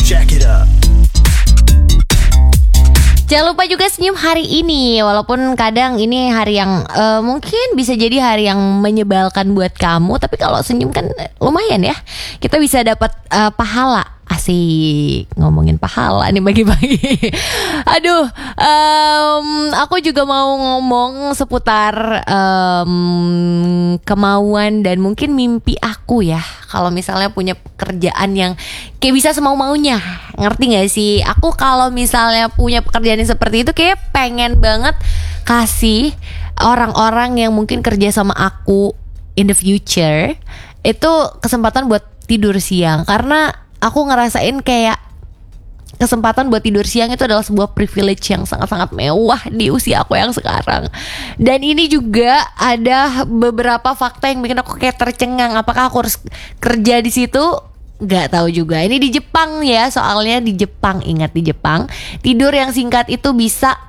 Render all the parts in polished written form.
Jack it up. Jangan lupa juga senyum hari ini. Walaupun kadang ini hari yang mungkin bisa jadi hari yang menyebalkan buat kamu, tapi kalau senyum kan lumayan ya. Kita bisa dapat pahala. Asik, ngomongin pahala nih pagi-pagi. Aduh, aku juga mau ngomong seputar kemauan dan mungkin mimpi aku ya. Kalau misalnya punya pekerjaan yang kayak bisa semau-maunya, ngerti gak sih? Aku kalau misalnya punya pekerjaan yang seperti itu, kayak pengen banget kasih orang-orang yang mungkin kerja sama aku in the future itu kesempatan buat tidur siang. Karena aku ngerasain kayak kesempatan buat tidur siang itu adalah sebuah privilege yang sangat-sangat mewah di usia aku yang sekarang. Dan ini juga ada beberapa fakta yang bikin aku kayak tercengang. Apakah aku harus kerja di situ? Gak tahu juga. Ini di Jepang ya, soalnya di Jepang, ingat di Jepang tidur yang singkat itu bisa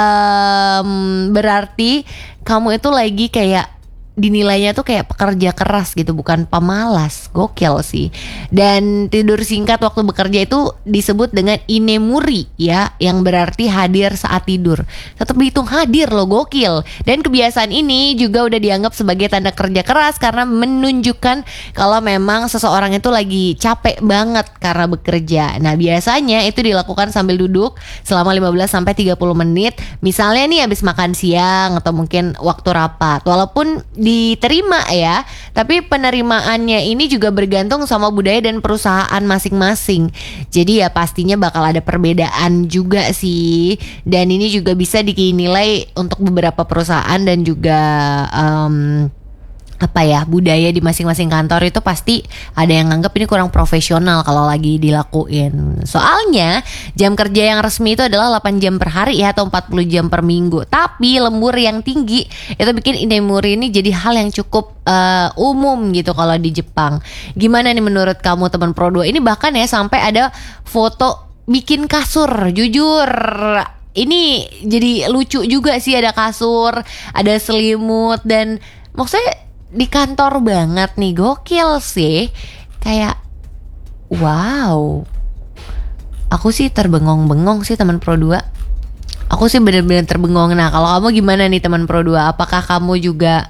berarti kamu itu lagi kayak dinilainya tuh kayak pekerja keras gitu, bukan pemalas. Gokil sih. Dan tidur singkat waktu bekerja itu disebut dengan inemuri ya, yang berarti hadir saat tidur. Tetap dihitung hadir loh, gokil. Dan kebiasaan ini juga udah dianggap sebagai tanda kerja keras karena menunjukkan kalau memang seseorang itu lagi capek banget karena bekerja. Nah, biasanya itu dilakukan sambil duduk selama 15-30 menit. Misalnya nih habis makan siang atau mungkin waktu rapat. Walaupun diterima ya, tapi penerimaannya ini juga bergantung sama budaya dan perusahaan masing-masing. Jadi ya pastinya bakal ada perbedaan juga sih. Dan ini juga bisa dinilai untuk beberapa perusahaan dan juga budaya di masing-masing kantor itu pasti ada yang nganggap ini kurang profesional kalau lagi dilakuin. Soalnya jam kerja yang resmi itu adalah 8 jam per hari ya, atau 40 jam per minggu. Tapi lembur yang tinggi itu bikin inemuri ini jadi hal yang cukup umum gitu kalau di Jepang. Gimana nih menurut kamu teman Pro 2? Ini bahkan ya sampai ada foto bikin kasur. Jujur ini jadi lucu juga sih, ada kasur, ada selimut, dan maksudnya di kantor banget nih, gokil sih. Kayak wow. Aku sih terbengong-bengong sih teman Pro 2. Aku sih bener-bener terbengong. Nah, kalau kamu gimana nih teman Pro 2? Apakah kamu juga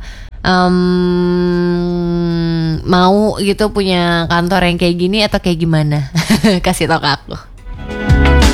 mau gitu punya kantor yang kayak gini atau kayak gimana? Kasih tau ke aku.